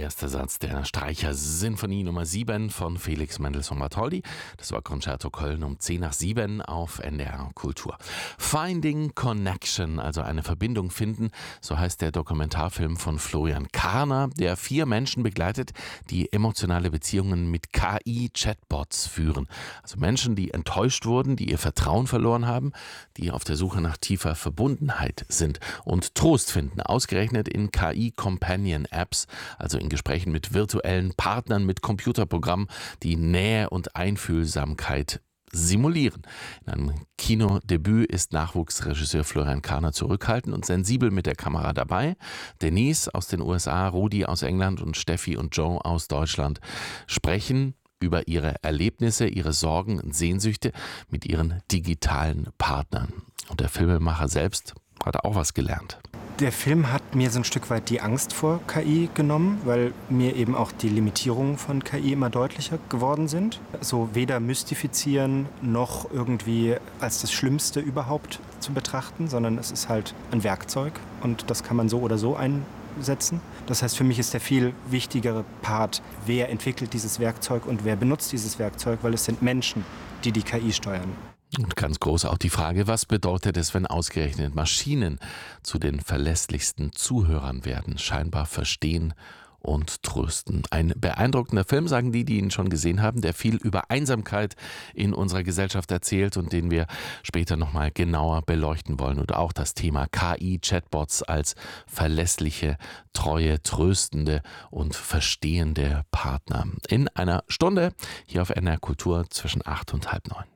erste Satz der Streicher-Sinfonie Nummer 7 von Felix Mendelssohn-Bartholdy. Das war Concerto Köln um 10 nach 7 auf NDR Kultur. Finding Connection, also eine Verbindung finden, so heißt der Dokumentarfilm von Florian Karner, der 4 Menschen begleitet, die emotionale Beziehungen mit KI-Chatbots führen. Also Menschen, die enttäuscht wurden, die ihr Vertrauen verloren haben, die auf der Suche nach tiefer Verbundenheit sind und Trost finden, ausgerechnet in KI-Companion-Apps, also in Gesprächen mit virtuellen Partnern, mit Computerprogrammen, die Nähe und Einfühlsamkeit simulieren. In einem Kinodebüt ist Nachwuchsregisseur Florian Karner zurückhaltend und sensibel mit der Kamera dabei. Denise aus den USA, Rudi aus England und Steffi und Joe aus Deutschland sprechen über ihre Erlebnisse, ihre Sorgen und Sehnsüchte mit ihren digitalen Partnern. Und der Filmemacher selbst hat auch was gelernt. Der Film hat mir so ein Stück weit die Angst vor KI genommen, weil mir eben auch die Limitierungen von KI immer deutlicher geworden sind. So weder mystifizieren noch irgendwie als das Schlimmste überhaupt zu betrachten, sondern es ist halt ein Werkzeug und das kann man so oder so einsetzen. Das heißt, für mich ist der viel wichtigere Part, wer entwickelt dieses Werkzeug und wer benutzt dieses Werkzeug, weil es sind Menschen, die die KI steuern. Und ganz groß auch die Frage, was bedeutet es, wenn ausgerechnet Maschinen zu den verlässlichsten Zuhörern werden, scheinbar verstehen und trösten. Ein beeindruckender Film, sagen die ihn schon gesehen haben, der viel über Einsamkeit in unserer Gesellschaft erzählt und den wir später nochmal genauer beleuchten wollen. Und auch das Thema KI-Chatbots als verlässliche, treue, tröstende und verstehende Partner. In einer Stunde hier auf NDR Kultur zwischen 8 und halb 9.